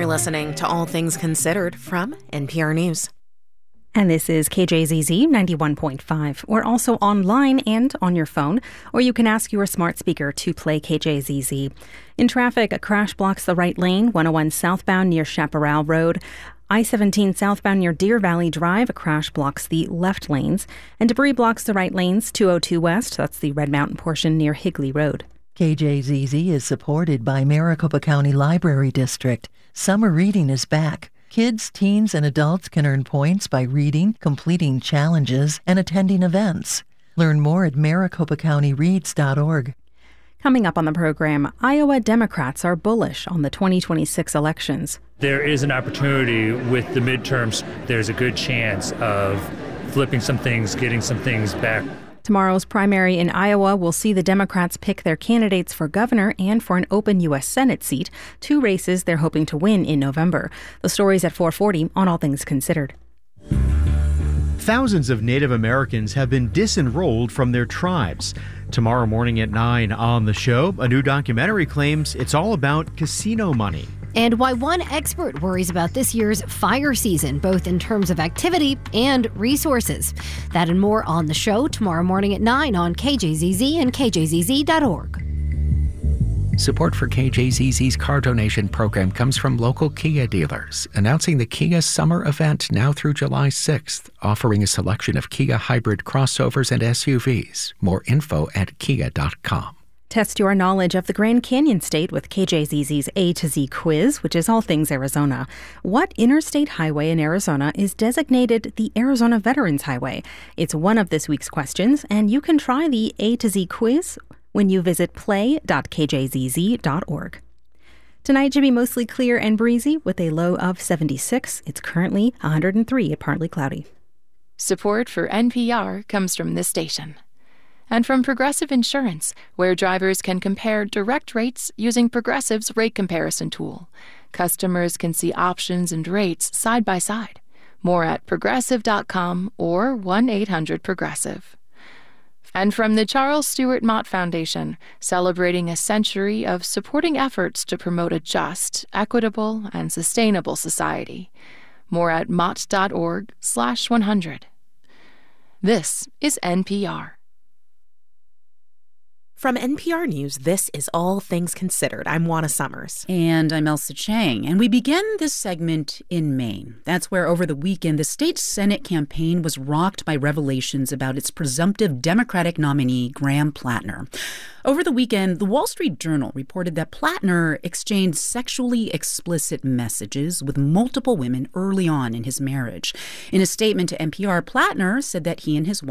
You're listening to All Things Considered from NPR News. And this is KJZZ 91.5. We're also online and on your phone, or you can ask your smart speaker to play KJZZ. In traffic, a crash blocks the right lane, 101 southbound near Chaparral Road. I-17 southbound near Deer Valley Drive, a crash blocks the left lanes. And debris blocks the right lanes, 202 west, that's the Red Mountain portion near Higley Road. KJZZ is supported by Maricopa County Library District. Summer reading is back. Kids, teens, and adults can earn points by reading, completing challenges, and attending events. Learn more at maricopacountyreads.org. Coming up on the program, Iowa Democrats are bullish on the 2026 elections. There is an opportunity with the midterms. There's a good chance of flipping some things, getting some things back. Tomorrow's primary in Iowa will see the Democrats pick their candidates for governor and for an open U.S. Senate seat, two races they're hoping to win in November. The story's at 4:40 on All Things Considered. Thousands of Native Americans have been disenrolled from their tribes. Tomorrow morning at 9 on the show, a new documentary claims it's all about casino money. And why one expert worries about this year's fire season, both in terms of activity and resources. That and more on the show tomorrow morning at 9 on KJZZ and KJZZ.org. Support for KJZZ's car donation program comes from local Kia dealers, announcing the Kia Summer Event now through July 6th, offering a selection of Kia hybrid crossovers and SUVs. More info at kia.com. Test your knowledge of the Grand Canyon State with KJZZ's A to Z quiz, which is all things Arizona. What interstate highway in Arizona is designated the Arizona Veterans Highway? It's one of this week's questions, and you can try the A to Z quiz when you visit play.kjzz.org. Tonight should be mostly clear and breezy with a low of 76. It's currently 103 at partly cloudy. Support for NPR comes from this station. And from Progressive Insurance, where drivers can compare direct rates using Progressive's rate comparison tool. Customers can see options and rates side by side. More at progressive.com or 1-800-PROGRESSIVE. And from the Charles Stewart Mott Foundation, celebrating a century of supporting efforts to promote a just, equitable, and sustainable society. More at mott.org/100. This is NPR. From NPR News, this is All Things Considered. I'm Juana Summers. And I'm Elsa Chang. And we begin this segment in Maine. That's where over the weekend, the state Senate campaign was rocked by revelations about its presumptive Democratic nominee, Graham Plattner. Over the weekend, the Wall Street Journal reported that Plattner exchanged sexually explicit messages with multiple women early on in his marriage. In a statement to NPR, Plattner said that he and his wife